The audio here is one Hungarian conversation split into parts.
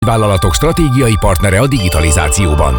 Vállalatok stratégiai partnere a digitalizációban.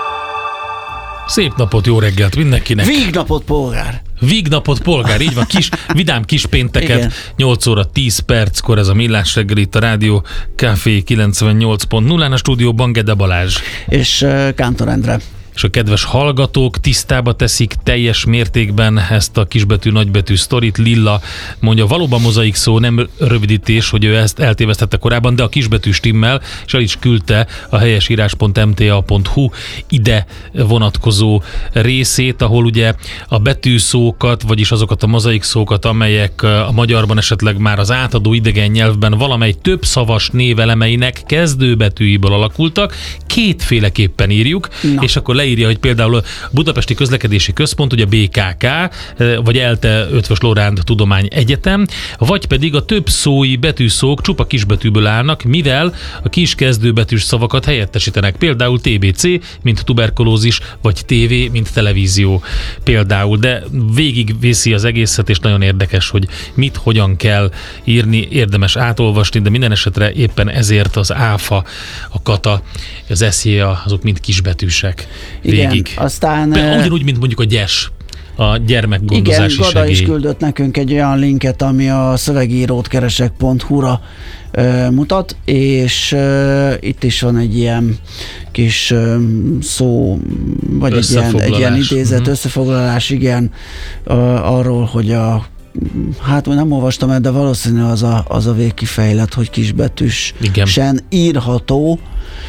Szép napot, jó reggelt mindenkinek! Vígnapot, polgár! Vígnapot, polgár, így van, vidám kis pénteket, igen. 8 óra 10 perckor ez a Millás reggel itt a Rádió Café 98.0-án, a stúdióban Gede Balázs. És Kántor Endre. És a kedves hallgatók tisztába teszik teljes mértékben ezt a kisbetű, nagybetű sztorit. Lilla mondja, valóban mozaik szó, nem rövidítés, hogy ő ezt eltévesztette korábban, de a kisbetű stimmel, és el is küldte a helyesírás.mta.hu ide vonatkozó részét, ahol ugye a betűszókat, vagyis azokat a mozaik szókat, amelyek a magyarban esetleg már az átadó idegen nyelvben valamely több szavas névelemeinek kezdőbetűiből alakultak, kétféleképpen írjuk, és akkor leírja, hogy például a Budapesti Közlekedési Központ, ugye BKK, vagy ELTE Eötvös Loránd Tudomány Egyetem, vagy pedig a több szói betűszók csupa kisbetűből állnak, mivel a kis kezdőbetűs szavakat helyettesítenek. Például TBC, mint tuberkulózis, vagy TV, mint televízió például. De végigviszi az egészet, és nagyon érdekes, hogy mit, hogyan kell írni, érdemes átolvasni, de minden esetre éppen ezért az ÁFA, a KATA, az SZIA, azok mind kisbetűsek. Igen, végig. Aztán... Ugyanúgy, mint mondjuk a GYES, a gyermekgondozási segély. Igen, Gada is küldött nekünk egy olyan linket, ami a szövegírótkeresek.hu-ra mutat, és itt is van egy ilyen kis szó, vagy egy ilyen idézet, összefoglalás, igen, arról, hogy hát nem olvastam el, de valószínű az a végkifejlet, hogy kisbetűsen írható,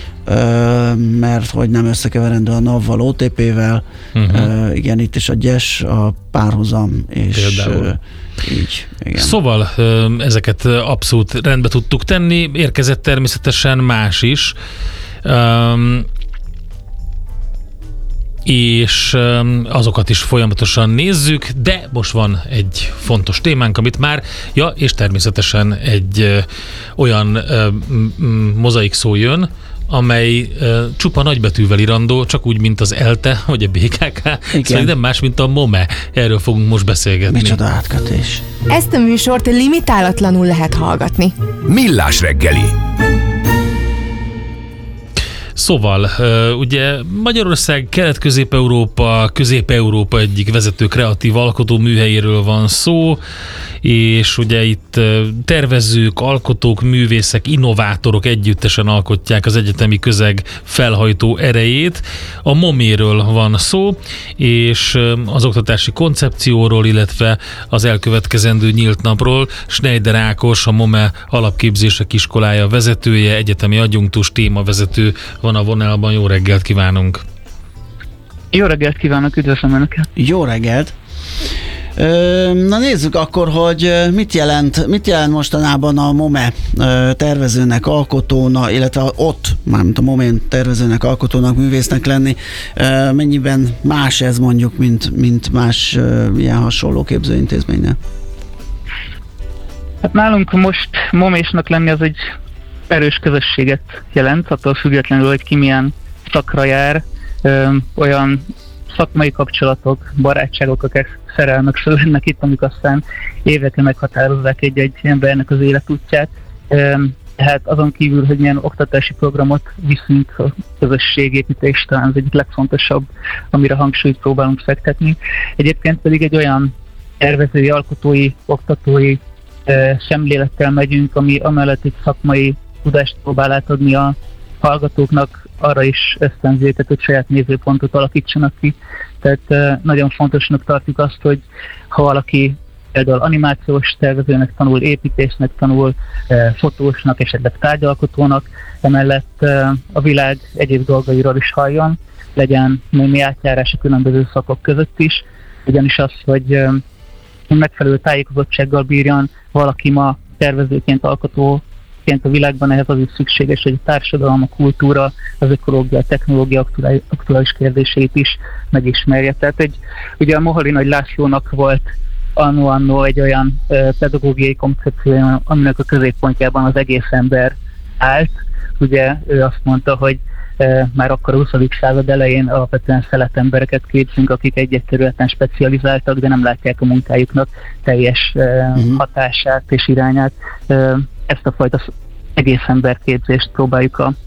mert hogy nem összekeverendő a NAV-val, OTP-vel, igen, itt is a GYES, a párhuzam, és így, igen. Szóval ezeket abszolút rendbe tudtuk tenni, érkezett természetesen más is, és azokat is folyamatosan nézzük, de most van egy fontos témánk, amit már, és természetesen egy olyan mozaik szó jön, amely csupa nagybetűvel irandó, csak úgy, mint az ELTE, vagy a BKK, szóval nem más, mint a MOME. Erről fogunk most beszélgetni. Micsoda átkötés. Ezt a műsort limitálatlanul lehet hallgatni. Millás reggeli. Szóval, ugye Magyarország, Kelet-Közép-Európa, Közép-Európa egyik vezető kreatív alkotó műhelyéről van szó, és ugye itt tervezők, alkotók, művészek, innovátorok együttesen alkotják az egyetemi közeg felhajtó erejét. A MOME-ről van szó, és az oktatási koncepcióról, illetve az elkövetkezendő nyílt napról. Schneider Ákos, a MOME alapképzések iskolája vezetője, egyetemi adjunktus, témavezető van a vonalban. Jó reggelt kívánunk! Jó reggelt kívánok, üdvözlöm Önöket! Jó reggelt! Na nézzük akkor, hogy mit jelent mostanában a MOME tervezőnek, alkotónak, illetve ott, mármint a MOME tervezőnek, alkotónak, művésznek lenni, mennyiben más ez mondjuk, mint más ilyen hasonló képzőintézménynél? Hát nálunk most MOME-snak lenni az egy erős közösséget jelent, attól függetlenül, hogy ki milyen szakra jár, olyan szakmai kapcsolatok, barátságok, akár szerelmek születnek itt, amik aztán évekre meghatározzák egy embernek az életútját. Tehát azon kívül, hogy milyen oktatási programot viszünk, a közösségépítés talán az egyik legfontosabb, amire hangsúlyt próbálunk fektetni. Egyébként pedig egy olyan tervezői, alkotói, oktatói szemlélettel megyünk, ami amellett egy szakmai tudást próbál átadni a hallgatóknak, arra is ösztönzi őket, hogy saját nézőpontot alakítsanak ki. Tehát nagyon fontosnak tartjuk azt, hogy ha valaki például animációs tervezőnek tanul, építésznek tanul, fotósnak, esetleg tárgyalkotónak, emellett a világ egyéb dolgairól is halljon, legyen némi átjárás a különböző szakok között is, ugyanis az, hogy megfelelő tájékozottsággal bírjon valaki ma tervezőként, alkotóként a világban, ehhez az is szükséges, hogy a társadalom, a kultúra, az ökológia, a technológia aktuális kérdéseit is megismerje. Tehát ugye a Moholi Nagy Lászlónak volt annó egy olyan pedagógiai koncepciója, aminek a középpontjában az egész ember állt. Ugye ő azt mondta, hogy már akkor a 20. század elején alapvetően szeletembereket képzünk, akik egy-egy területen specializáltak, de nem látják a munkájuknak teljes hatását és irányát. Ezt a fajta egész emberképzést próbáljuk a